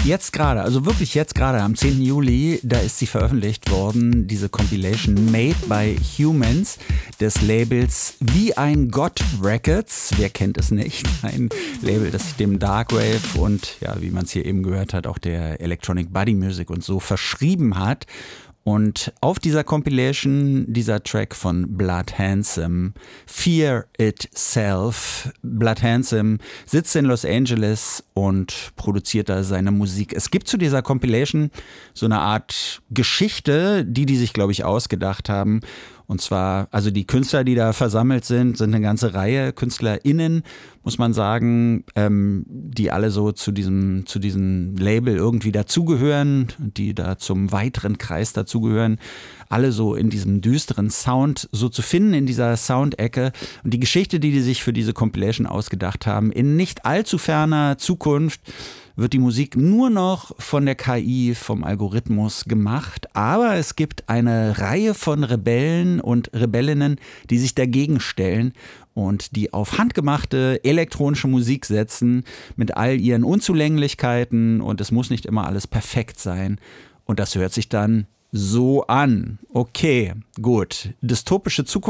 Jetzt gerade, also wirklich jetzt gerade am 10. Juli, da ist sie veröffentlicht worden, diese Compilation Made by Humans des Labels Wie ein Gott Records. Wer kennt es nicht? Ein Label, das sich dem Darkwave und, ja, wie man es hier eben gehört hat, auch der Electronic Body Music und so verschrieben hat. Und auf dieser Compilation, dieser Track von Blood Handsome, Fear Itself. Blood Handsome sitzt in Los Angeles und produziert da seine Musik. Es gibt zu dieser Compilation so eine Art Geschichte, die sich, glaube ich, ausgedacht haben. Und zwar, also die Künstler, die da versammelt sind eine ganze Reihe KünstlerInnen, muss man sagen, die alle so zu diesem Label irgendwie dazugehören, die da zum weiteren Kreis dazugehören, alle so in diesem düsteren Sound so zu finden, in dieser Soundecke. Und die Geschichte, die sich für diese Compilation ausgedacht haben, in nicht allzu ferner Zukunft wird die Musik nur noch von der KI, vom Algorithmus gemacht. Aber es gibt eine Reihe von Rebellen und Rebellinnen, die sich dagegen stellen und die auf handgemachte elektronische Musik setzen mit all ihren Unzulänglichkeiten, und es muss nicht immer alles perfekt sein. Und das hört sich dann so an. Okay, gut. Dystopische Zukunft.